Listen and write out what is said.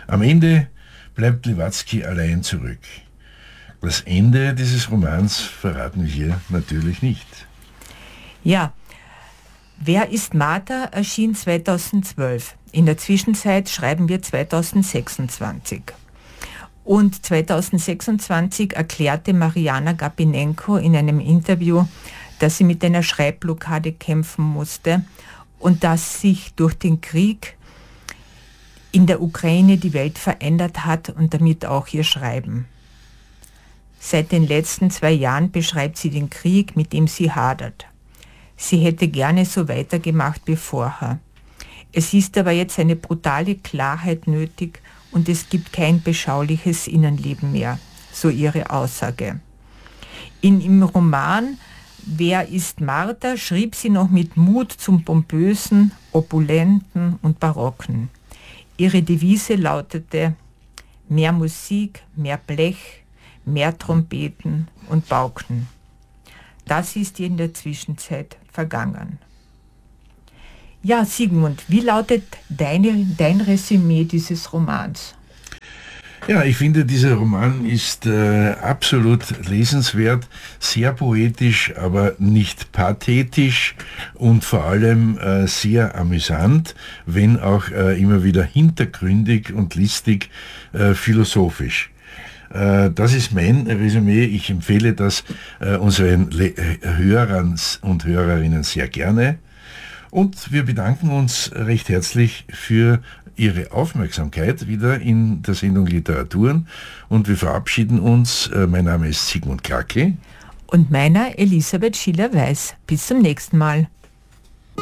Am Ende bleibt Liwatzki allein zurück. Das Ende dieses Romans verraten wir natürlich nicht. Ja, Wer ist Martha erschien 2012. In der Zwischenzeit schreiben wir 2026. Und 2026 erklärte Mariana Gapinenko in einem Interview, dass sie mit einer Schreibblockade kämpfen musste und dass sich durch den Krieg in der Ukraine die Welt verändert hat und damit auch ihr Schreiben. Seit den letzten 2 Jahren beschreibt sie den Krieg, mit dem sie hadert. Sie hätte gerne so weitergemacht wie vorher. Es ist aber jetzt eine brutale Klarheit nötig und es gibt kein beschauliches Innenleben mehr, so ihre Aussage. Im Roman Wer ist Martha schrieb sie noch mit Mut zum Pompösen, Opulenten und Barocken. Ihre Devise lautete: mehr Musik, mehr Blech, mehr Trompeten und Pauken. Das ist in der Zwischenzeit vergangen. Ja, Sigmund, wie lautet dein Resümee dieses Romans? Ja, ich finde, dieser Roman ist absolut lesenswert, sehr poetisch, aber nicht pathetisch und vor allem sehr amüsant, wenn auch immer wieder hintergründig und listig philosophisch. Das ist mein Resümee. Ich empfehle das unseren Hörern und Hörerinnen sehr gerne. Und wir bedanken uns recht herzlich für Ihre Aufmerksamkeit wieder in der Sendung Literaturen. Und wir verabschieden uns. Mein Name ist Sigmund Kracke. Und meiner Elisabeth Schiller-Weiß. Bis zum nächsten Mal.